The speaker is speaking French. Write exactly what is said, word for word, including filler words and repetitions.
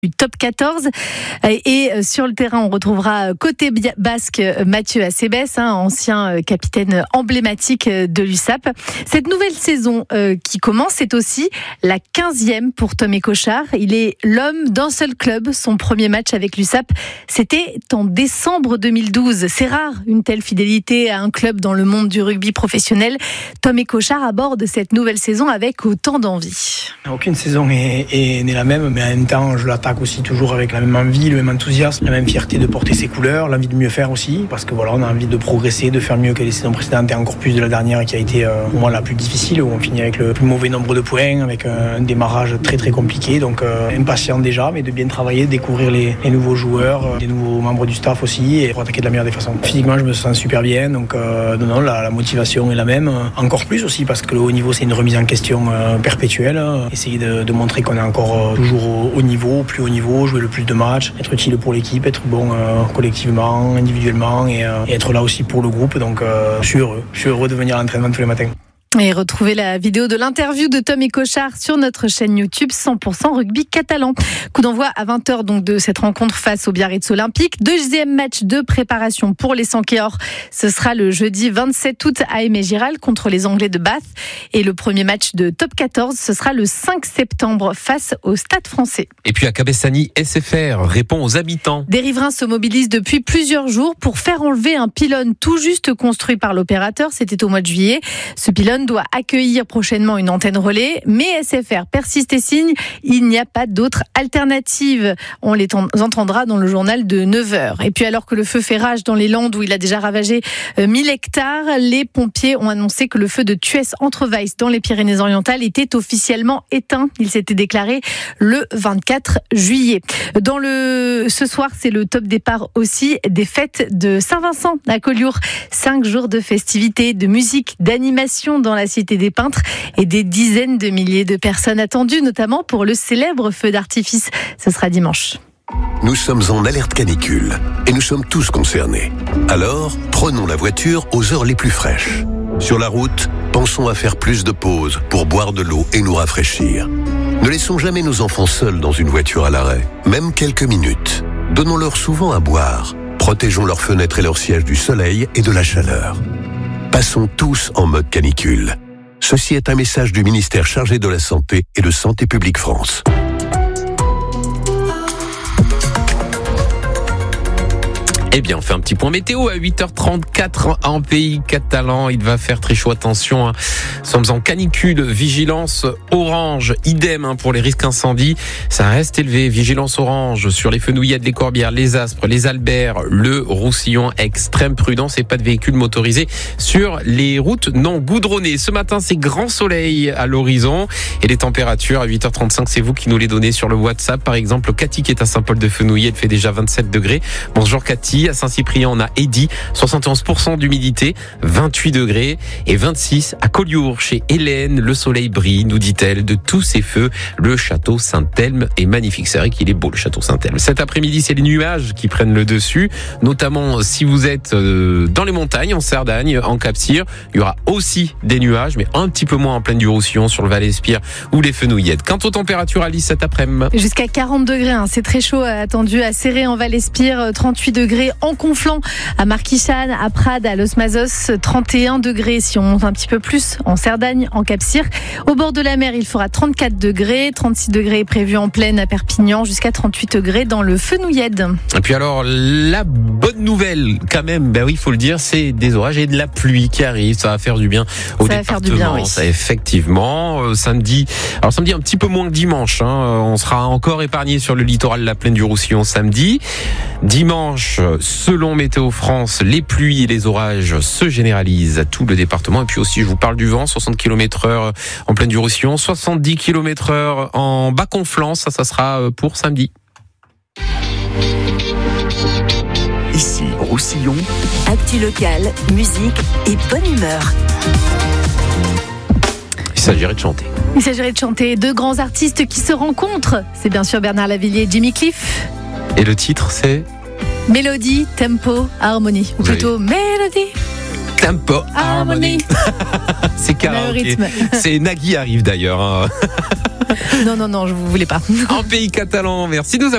du top quatorze. Et sur le terrain, on retrouvera côté basque Mathieu Acebes, hein, ancien capitaine emblématique de l'U S A P. Cette nouvelle saison euh, qui commence, c'est aussi la quinzième pour Tommy Cochard. Il est l'homme d'un seul club. Son premier match avec l'U S A P, c'était en décembre deux mille douze. C'est rare une telle fidélité à un club dans le monde du rugby professionnel. Tommy Cochard aborde cette nouvelle saison avec autant d'envie. Aucune saison est, est, n'est la même, mais en même temps, je l'attaque aussi toujours avec la même envie, le même enthousiasme, la même fierté de porter ses couleurs, l'envie de mieux faire aussi, parce que voilà, on a envie de progresser, de faire mieux que les saisons précédentes et encore plus de la dernière qui a été euh, pour moi la plus difficile, où on finit avec le plus mauvais nombre de points, avec un démarrage très très compliqué, donc euh, impatient déjà, mais de bien travailler, de découvrir les, les nouveaux joueurs, euh, les nouveaux membres du staff aussi, et pour attaquer de la meilleure des façons. Physiquement, je me sens super bien, donc euh, non, non, la, la motivation est la même, encore plus aussi parce que le haut niveau c'est une remise en question euh, perpétuelle, essayer de, de montrer qu'on est encore euh, toujours au, au niveau, plus haut niveau, jouer le plus de matchs, être utile pour l'équipe, être bon euh, collectivement, individuellement et, euh, et être là aussi pour le groupe, donc euh, je suis heureux, je suis heureux de venir à l'entraînement tous les matins. Et retrouvez la vidéo de l'interview de Tommy Cochard sur notre chaîne YouTube cent pour cent Rugby Catalan. Coup d'envoi à vingt heures donc de cette rencontre face au Biarritz Olympique. Deuxième match de préparation pour les Sankéors. Ce sera le jeudi vingt-sept août à Aimé-Giral contre les Anglais de Bath. Et le premier match de top quatorze, ce sera le cinq septembre face au Stade Français. Et puis à Cabestany, S F R répond aux habitants. Des riverains se mobilisent depuis plusieurs jours pour faire enlever un pylône tout juste construit par l'opérateur. C'était au mois de juillet. Ce pylône doit accueillir prochainement une antenne relais, mais S F R persiste et signe, il n'y a pas d'autre alternative. On les entendra dans le journal de neuf heures. Et puis alors que le feu fait rage dans les Landes où il a déjà ravagé mille hectares, les pompiers ont annoncé que le feu de Thuès-Entreweis dans les Pyrénées-Orientales était officiellement éteint. Il s'était déclaré le vingt-quatre juillet. Dans le, ce soir, c'est le top départ aussi des fêtes de Saint-Vincent à Collioure. Cinq jours de festivités, de musique, d'animation dans la Cité des Peintres et des dizaines de milliers de personnes attendues, notamment pour le célèbre feu d'artifice. Ce sera dimanche. Nous sommes en alerte canicule et nous sommes tous concernés. Alors, prenons la voiture aux heures les plus fraîches. Sur la route, pensons à faire plus de pauses pour boire de l'eau et nous rafraîchir. Ne laissons jamais nos enfants seuls dans une voiture à l'arrêt, même quelques minutes. Donnons-leur souvent à boire. Protégeons leurs fenêtres et leurs sièges du soleil et de la chaleur. Passons tous en mode canicule. Ceci est un message du ministère chargé de la Santé et de Santé publique France. Eh bien, on fait un petit point météo à huit heures trente-quatre en pays catalan. Il va faire très chaud, attention. Hein. Nous sommes en canicule, vigilance orange, idem hein, pour les risques incendies. Ça reste élevé, vigilance orange sur les Fenouillades, les Corbières, les Aspres, les Alberts, le Roussillon. Extrême prudence et pas de véhicules motorisés sur les routes non goudronnées. Ce matin, c'est grand soleil à l'horizon et les températures à huit heures trente-cinq, c'est vous qui nous les donnez sur le WhatsApp. Par exemple, Cathy qui est à Saint-Paul-de-Fenouillet, elle fait déjà vingt-sept degrés. Bonjour Cathy. À Saint-Cyprien, on a Eddy, soixante et onze pour cent d'humidité, vingt-huit degrés et vingt-six à Collioure. Chez Hélène, le soleil brille, nous dit-elle, de tous ses feux. Le château Saint-Elme est magnifique. C'est vrai qu'il est beau, le château Saint-Elme. Cet après-midi, c'est les nuages qui prennent le dessus, notamment si vous êtes dans les montagnes, en Cerdagne, en Cap-Cyr. Il y aura aussi des nuages, mais un petit peu moins en plaine du Roussillon, sur le Val-Espire ou les Fenouillades. Quant aux températures, Alice, cet après-midi, jusqu'à quarante degrés, hein. C'est très chaud, attendu à Serré en Val-Espire, trente-huit degrés en Conflans, à Marquichane, à Prades, à Los Mazos, trente et un degrés si on monte un petit peu plus en Cerdagne, en Cap-Cyr. Au bord de la mer, il fera trente-quatre degrés, trente-six degrés prévus en plaine à Perpignan, jusqu'à trente-huit degrés dans le Fenouillade. Et puis alors, la bonne nouvelle quand même, ben oui, il faut le dire, c'est des orages et de la pluie qui arrivent. Ça va faire du bien au ça département. Va faire du bien, oui. Ça, effectivement, euh, samedi, alors samedi un petit peu moins que dimanche, hein, on sera encore épargné sur le littoral de la plaine du Roussillon samedi. Dimanche, selon Météo France, les pluies et les orages se généralisent à tout le département. Et puis aussi, je vous parle du vent, soixante kilomètres heure en plaine du Roussillon, soixante-dix kilomètres heure en Bas-Conflans. Ça, ça sera pour samedi. Ici, Roussillon. Actu local, musique et bonne humeur. Il s'agirait de chanter. Il s'agirait de chanter deux grands artistes qui se rencontrent. C'est bien sûr Bernard Lavilliers et Jimmy Cliff. Et le titre, c'est Mélodie, tempo, harmonie. Ou plutôt oui. Mélodie, tempo, harmonie. C'est karaoké. C'est Nagui arrive d'ailleurs. Hein. Non, non, non, je vous voulais pas. En pays catalan, merci de nous avoir